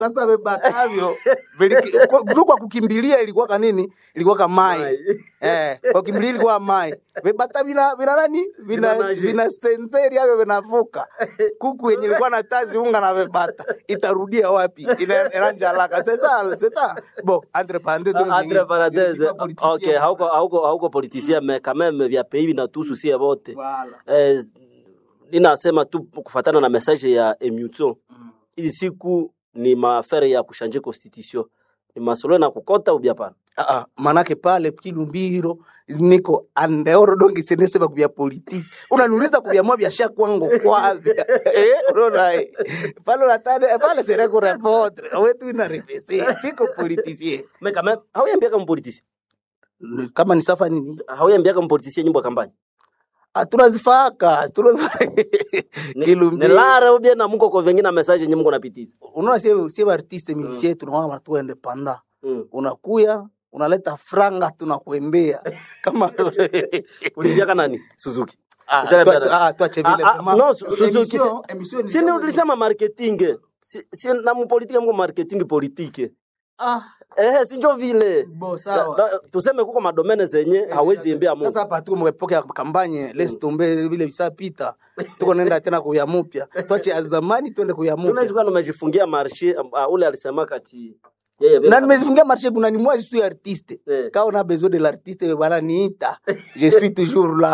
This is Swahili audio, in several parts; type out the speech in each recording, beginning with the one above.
Sasa bebatavyo kwa kukimbilia ilikuwa kanini? Ilikuwa kama mai. Kwa kukimbilia ilikuwa mai. Bebata vina nani? Vina senseri hapo vinavuka. Kuku yenye ilikuwa na tazi unga na bebata. Itarudia wapi? Inanja haraka. Sasa bon, entre parenthèses. OK, hauko politicien mais quand même vya pays na tous aussi wote. Voilà. Ninasema tu kufuatana na message ya Emutso. Hizi siku ni maafere ya kushanje constitution. Ni masolo na kukota ubia pana. Manake pale Kilumbiro niko andeoro dongi senese ba kubya politiki. Unaniuliza kubya mwa biashara kwangu kwavya. Unaona pale latade pale sera ko répondre. Wewe ina réfléchir siko politicien. Mais quand même hauyambia kama politicien. Kama ni safa nini? Hauyambia kama politicien nyimbo kampanya. Tunazifaka Kilumbiro. Nelara ubia na mko kwa vingine message nyinyi mko napitiza. Unaona sio artiste musicien tunaona watu independent. Unakuya unaleta franga tunakuembea kama ulijiaka nani Suzuki tuache vile no Suzuki sini ulisema marketing si na mpolitiki mko marketing politique sinjo vile bo sawa tuseme kuko madomene zenye hawezi embea Mungu. Sasa hapa tu mwepoke kampanye let's tombe vile visapita tuko nenda tena kuya mpya tuache azamani twende kuya mpya. Tunaweza kuwa tumejifungia marché ule alisema kati na nimejifungia marché kuna ni moi je suis artiste quand on a besoin de l'artiste bana niita je suis toujours là.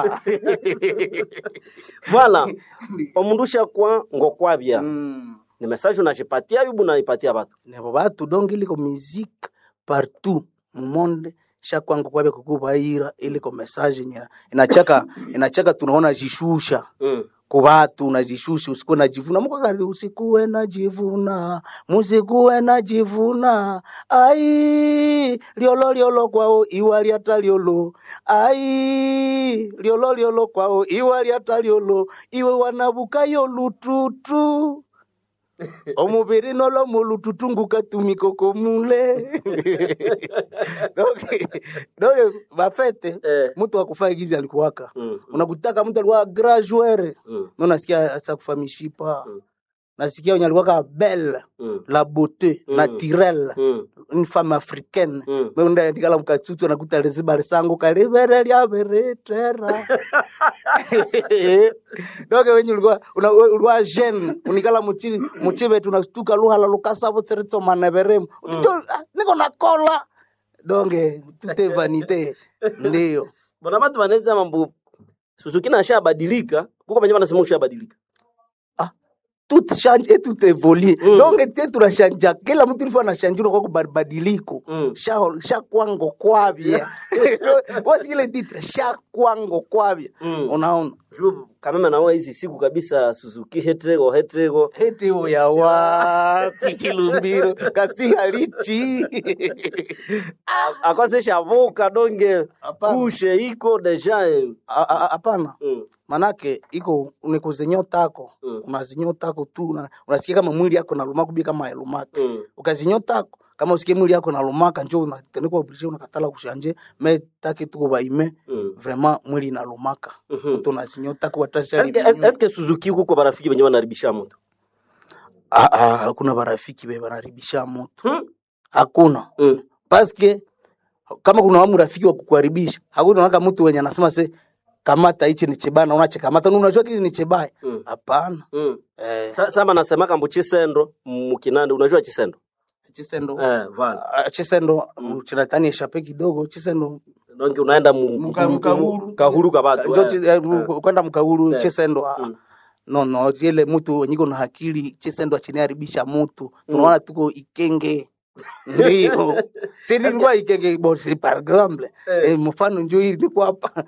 Voilà omundusha kwa ngokwabia ni message unajipatia yubu na ipatia watu nebo watu donc iliko musique partout mu monde chaque kwangu kwabe kukubaira iliko message nya inachaka tunaona jishusha kwa watu unajishusha usikuwe najivuna mko kali usikuwe najivuna musikuwe najivuna ai liolo kwao iwali ataliolo ai liolo kwao iwali ataliolo iwe wanabuka yo lututu omubiri nolo mulututunguka tumikoko mule. Donc bafete mtu akufaa gizi alikuwaka unakutaka mtu alikuwa grand joueur unasikia asakufamishipa nasikia unyalikuwa belle la beauté naturelle une femme africaine mais unda ndikala mkatutu anakuta reziba sangu kalibere lya beretera. Donc wenye ulikuwa jeune unikala muchibe tunastuka luhala lukasa botseretso maneberemo niko na kola donc tout est vanité ndio bona watu wanaweza mambo Suzuki na shabadilika kuko benye wanasema ushabadilika tout change et tout évolue. Donc tu la change kila mtu ilifo na change kwa kubadiliko sha kwango kwabia wasi ile titre sha kwango kwabia unaona juu kama na hizi siku kabisa Suzuki hetego ya wapi Kilumbiro kasi halichi akose shavuka donge kushe iko deja hapana manake iko unikuzinyotako unazinyotako tu unasikia kama mwili yako naluma kubi kama elumaka ukazinyotako kama usikie mwili yako nalumaka njoo unatenekwa obligé unakatala kushanje mais take tuko baime vraiment mwili nalumaka mtu unazinyotako watashari. Est-ce que Suzuki huko barafiki wenyewe wanaribisha moto? Hakuna barafiki wewe wanaribisha moto hakuna parce que kama kuna wamu rafiki wa kukuharibisha hakuna waka mtu wenye anasema se kamata hichi ni chebana unache kamata unajua kile ni chebaya hapana. Sasa nasema kambo Chisendo mkinande unajua Chisendo voilà Chisendo chinatani shape kidogo Chisendo donc unaenda kahuru kabatu kwenda mkahuru Chisendo no ile mtu nyiko na akili Chisendo achiniharibisha mtu tunaona tuko Ikenge ndio si nilikuwa Ikenge bosi par exemple mfano njoo hili kwa hapa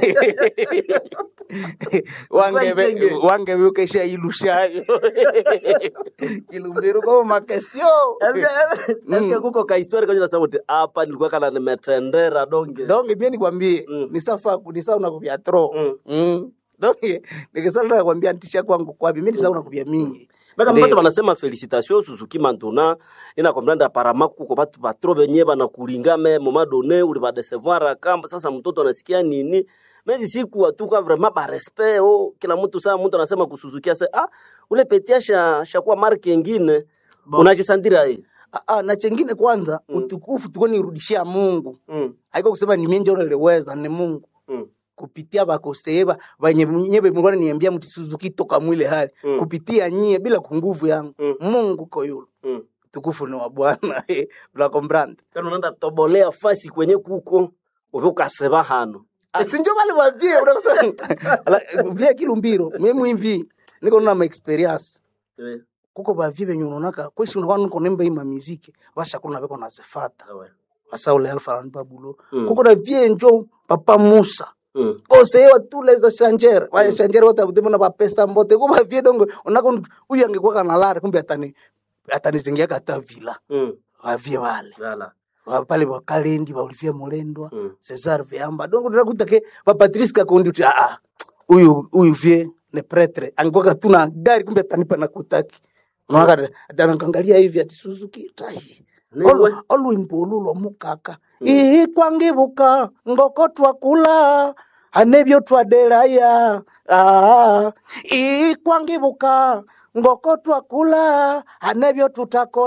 wange ukesha ilushayo Kilumbiro kwa ma question est-ce kuko ka historia kwa jina sauti hapa nilikuwa kana nimetendera donge bien nikwambie ni safa unakupia tro donge nikisala kwambia ntisha kwangu kwa mimi ni sawa unakupia mingi. Baka mbato wanasema félicitations Suzuki Mantuna ina comprendre apparemment kuko batu patro benye bana kulingame moment donné uli ba décevoir kamba sasa mtoto anasikia nini mais siku atuka vraiment ba respect kila mtu saa mtu anasema kusuzukia ule petiasha shakuwa marque nyingine Unajisandira hii. Na chengine kwanza utukufu tuko nirudishia Mungu. Haiko kusema ni mimi ndio nileweza, ni Mungu. Kupitia bakoseba nyebe Mungu ananiambia mti Suzuki toka mwile hali. Kupitia nyie bila nguvu yangu. Mungu kwa yule. Tukufu ni wa Bwana. Unakombrand. Kana unaenda tobolea fasi kwenye kuko uvuka seba hano. Sinjo bale bavie unasema. Via Kilumbiro, mimi hivi niko na experience. Kuko bavie benye unonaka kweshi unakuwa nuko nemba ima muziki basha kuna beko na zefata. Asa ule Alpha and Babulo. Kuko na vie njo Papa Musa. Ose yo tuleza shanjere wa shanjere wote abudemo ba pesa mbote ko ba vie dongo unako uyu angekuwa kana lare kumbe atani zingia kata vila wa vie wale pale wa Kalendi ba Olivier Molendwa Cesar Viamba dongo ndakutake ba Patrice Kakondi uti uyu vie ne pretre angekuwa tuna gari kumbe atanipa na kutaki unaka atanangalia hivi ati Suzuki tai Oluimpululo mukaka ikwangibuka ngoko twakula anebyo twadelaya ikwangibuka ngoko twakula anebyo tutako